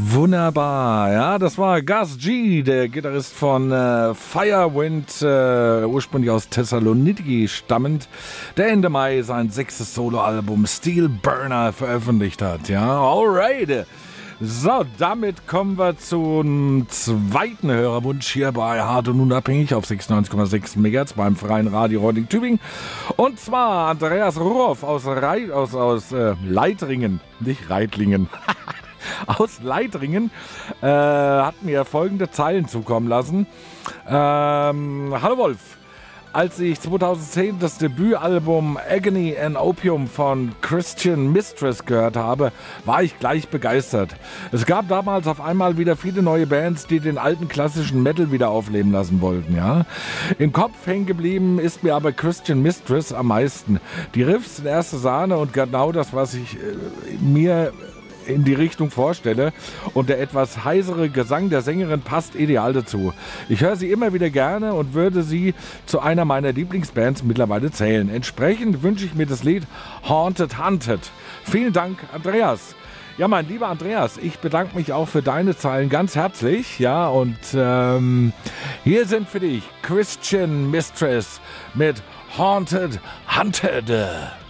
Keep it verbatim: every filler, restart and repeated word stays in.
Wunderbar, ja, das war Gus G, der Gitarrist von äh, Firewind, äh, ursprünglich aus Thessaloniki stammend, der Ende Mai sein sechstes Soloalbum Steel Burner veröffentlicht hat, ja, alright. So, damit kommen wir zum zweiten Hörerwunsch hier bei Hart und Unabhängig auf sechsundneunzig Komma sechs Megahertz beim Freien Radio Reutlingen Tübingen. Und zwar Andreas Ruoff aus, Reit, aus, aus äh, Leitringen, nicht Reitlingen. Aus Leitringen äh, hat mir folgende Zeilen zukommen lassen. Ähm, Hallo Wolf, als ich zweitausendzehn das Debütalbum Agony and Opium von Christian Mistress gehört habe, war ich gleich begeistert. Es gab damals auf einmal wieder viele neue Bands, die den alten klassischen Metal wieder aufleben lassen wollten. Ja? Im Kopf hängen geblieben ist mir aber Christian Mistress am meisten. Die Riffs sind erste Sahne und genau das, was ich äh, mir in die Richtung vorstelle, und der etwas heisere Gesang der Sängerin passt ideal dazu. Ich höre sie immer wieder gerne und würde sie zu einer meiner Lieblingsbands mittlerweile zählen. Entsprechend wünsche ich mir das Lied Haunted Hunted. Vielen Dank, Andreas. Ja, mein lieber Andreas, ich bedanke mich auch für deine Zeilen ganz herzlich. Ja, und ähm, hier sind für dich Christian Mistress mit Haunted Hunted.